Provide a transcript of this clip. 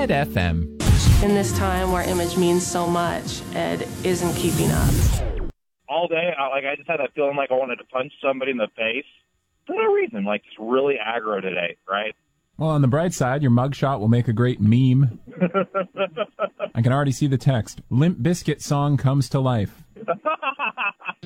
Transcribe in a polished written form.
Ed FM. In this time where image means so much, Ed isn't keeping up. All day, I just had that feeling like I wanted to punch somebody in the face. For no reason, like it's really aggro today, right? Well, on the bright side, your mugshot will make a great meme. I can already see the text. Limp Bizkit song comes to life.